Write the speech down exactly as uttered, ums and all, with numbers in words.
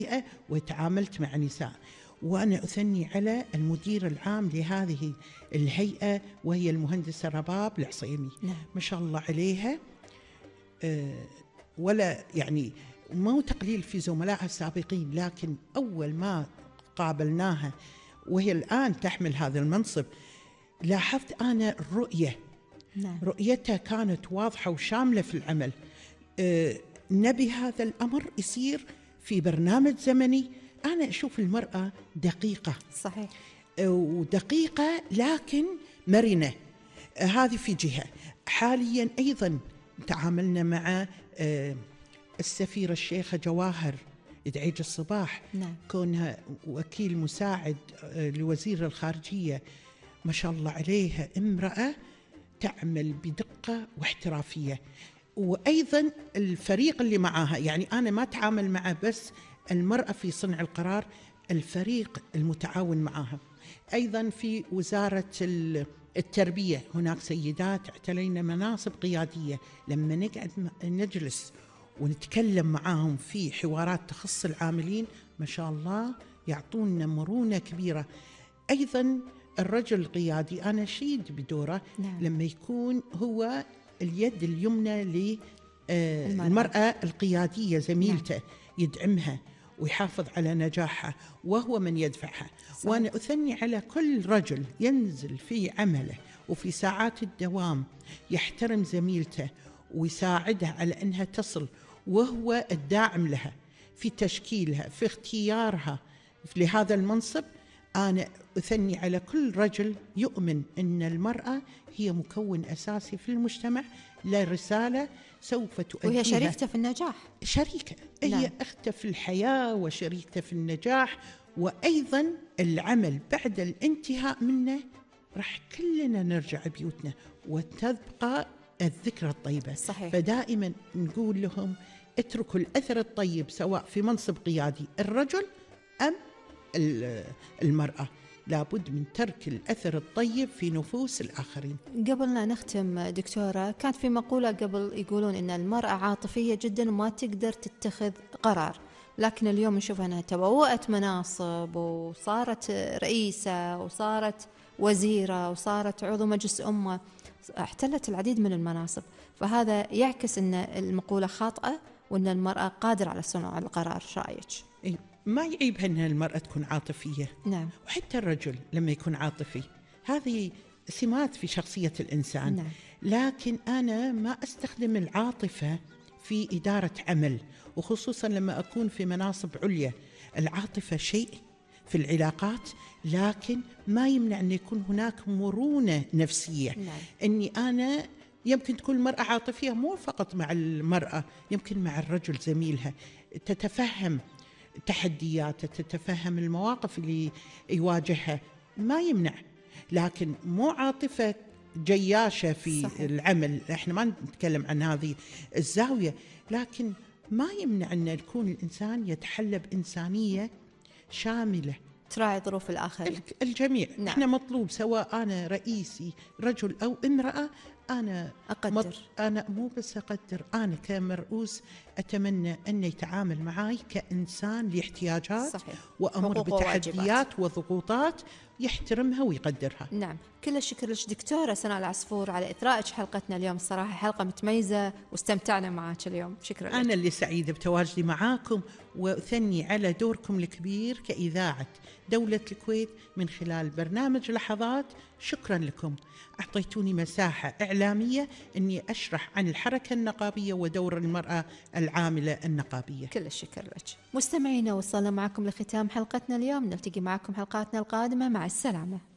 وتعاملت مع نساء. وأنا أثني على المدير العام لهذه الهيئة وهي المهندسة رباب العصيمي. نعم. ما شاء الله عليها. أه ولا يعني مو تقليل في زملائها السابقين، لكن أول ما قابلناها وهي الآن تحمل هذا المنصب لاحظت أنا الرؤية. نعم. رؤيتها كانت واضحة وشاملة في العمل. أه نبي هذا الأمر يصير في برنامج زمني. أنا أشوف المرأة دقيقة. صحيح. ودقيقة لكن مرنة. هذه في جهة. حاليا أيضا تعاملنا مع السفيرة الشيخة جواهر دعيج الصباح. نعم. كونها وكيل مساعد لوزير الخارجية. ما شاء الله عليها امرأة تعمل بدقة واحترافية. وأيضا الفريق اللي معها، يعني أنا ما تعامل مع بس المرأة في صنع القرار، الفريق المتعاون معها. أيضا في وزارة التربية هناك سيدات اعتلينا مناصب قيادية. لما نقعد نجلس ونتكلم معاهم في حوارات تخص العاملين ما شاء الله يعطونا مرونة كبيرة. أيضا الرجل القيادي أنا شيد بدوره. نعم. لما يكون هو اليد اليمنى للمرأة القيادية زميلته. نعم. يدعمها ويحافظ على نجاحها وهو من يدفعها. صحيح. وأنا أثني على كل رجل ينزل في عمله وفي ساعات الدوام يحترم زميلته ويساعدها على أنها تصل، وهو الداعم لها في تشكيلها في اختيارها لهذا المنصب. أنا أثني على كل رجل يؤمن أن المرأة هي مكون أساسي في المجتمع، لا رسالة سوف تؤديها، وهي شريكته في النجاح. شريكة. نعم. هي أخته في الحياة وشريكته في النجاح. وأيضا العمل بعد الانتهاء منه راح كلنا نرجع بيوتنا وتبقى الذكرى الطيبة. صحيح. فدائما نقول لهم اتركوا الأثر الطيب سواء في منصب قيادي الرجل أم المرأة. لابد من ترك الأثر الطيب في نفوس الآخرين. قبل لا نختم دكتورة، كانت في مقولة قبل يقولون إن المرأة عاطفية جدا وما تقدر تتخذ قرار، لكن اليوم نشوف أنها تبوأت مناصب وصارت رئيسة وصارت وزيرة وصارت عضو مجلس أمة، احتلت العديد من المناصب. فهذا يعكس أن المقولة خاطئة وأن المرأة قادرة على صنع القرار. رأيك؟ إيه؟ ما يعيبها أن المرأة تكون عاطفية. نعم. وحتى الرجل لما يكون عاطفي، هذه سمات في شخصية الإنسان. نعم. لكن أنا ما أستخدم العاطفة في إدارة عمل، وخصوصا لما أكون في مناصب عليا. العاطفة شيء في العلاقات، لكن ما يمنع أن يكون هناك مرونة نفسية. نعم. أني أنا يمكن تكون المرأة عاطفية مو فقط مع المرأة، يمكن مع الرجل زميلها، تتفهم تحدياته، تتفهم المواقف اللي يواجهها، ما يمنع. لكن مو عاطفة جياشة في صحيح. العمل، احنا ما نتكلم عن هذه الزاوية، لكن ما يمنع أن يكون الإنسان يتحلى بإنسانية شاملة تراعي ظروف الآخرين، الجميع. نعم. احنا مطلوب سواء أنا رئيسي رجل أو امرأة، أنا أقدر مط... أنا مو بس أقدر، أنا كمرؤوس أتمنى أن يتعامل معي كإنسان لاحتياجات صحيح. وأمر بتحديات وضغوطات يحترمها ويقدرها. نعم. كل الشكر لك دكتورة سناء العصفور على إثراءك حلقتنا اليوم. الصراحة حلقة متميزة واستمتعنا معك اليوم. شكرا لك. أنا اللي سعيدة بتواجدي معاكم، وأثني على دوركم الكبير كإذاعة دولة الكويت من خلال برنامج لحظات. شكرا لكم، أعطيتوني مساحة إعلامية أني أشرح عن الحركة النقابية ودور المرأة العاملة النقابية. كل الشكر لك. مستمعينا، وصلنا معكم لختام حلقتنا اليوم، نلتقي معكم حلقاتنا القادمة. مع السلامة.